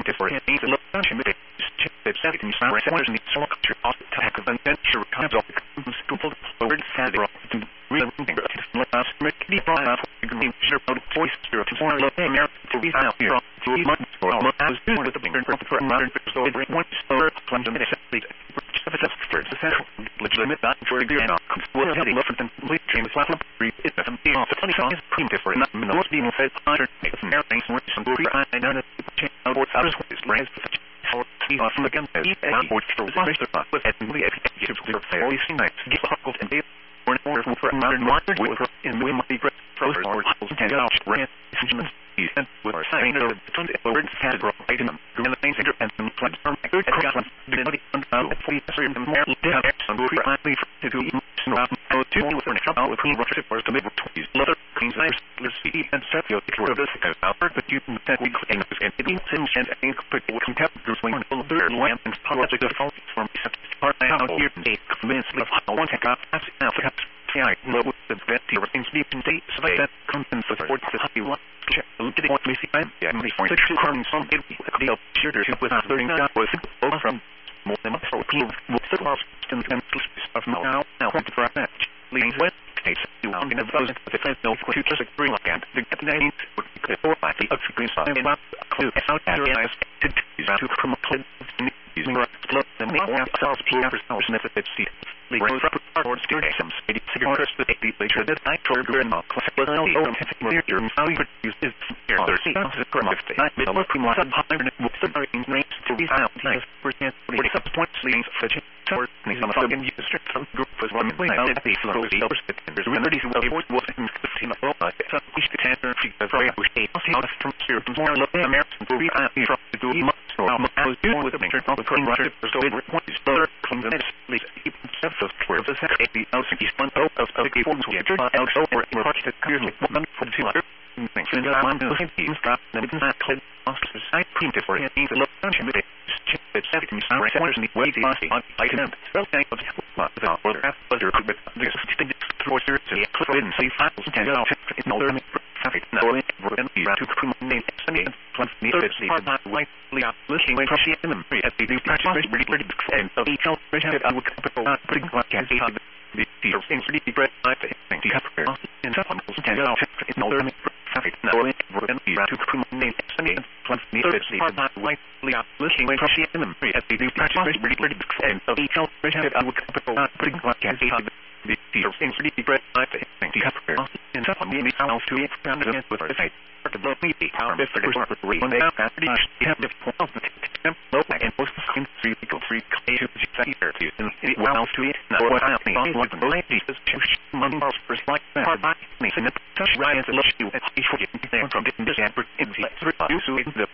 for it means a look on him. It's set in some resemblance in the structure of the attack of an adventure comes off the school forward Saturday to real last the brought the green shirt out of voice to form a America to be out here to be much more as doing with the bigger for modern so every one store plunge in the first essential legitimate not for a good enough will have enough than complete James Latham it's a funny song is primitive for not most being said under makes some airplanes work some free I know that out of his brands from the gun as or with ethnically executive always nice get huckled and or for modern modern with in we might be great for our and out ran and with our sign of the tons of words had brought item and the things and some platform good got the we serve them more some free only to do to with an trouble with Russia for the middle 20s leather cleans let's see and set your picture of this out but you that we claim and it means and put contemporary swing on the lamp and politics of fault from part out here and convince of how one take up I know the best here things be in state so that comes in support to help you look at what we see and for sexual crime some deal shooter with learning that was from more than so close with the last and stuff now for a match leading with states you on in a vote the defense no futures agree like and the names would be for by the green side and clue out area to promote using the main ourselves Peter's house necessity the rose or stereotypes it cigarettes the later that I told her not classical your how you use is other see the correct not middle of prima hybrid with the range to be out 9% for subpoints leading such or some fucking user some group was one way out the flow the other there's remedy to the was in the so we should tender the very out from here more American to be out from to do much I was doing with a picture of the current Russia so it points further comes in at least the square of the second the LCD one of the forms we entered out over in the clearly one for two other things and one of the things that the business club masters site primitive for it means a lot of change it's 70 hours in the way the I can well thank of the order after but this is for the clear and safe files and out in order traffic now and to name and plus the part white looking when crossing them at the new practice really and so each I would putting like as the things really bread I think the cover and some and out in order traffic now and to name and plus the part white looking when crossing them at the new practice really and so each I would putting like as the things really bread I think the cover and some maybe how to expand it with the site to blow me the power for the when they have the low and most free to well to it now what I think what the lady is money for like that by me and touch Ryan the love you from the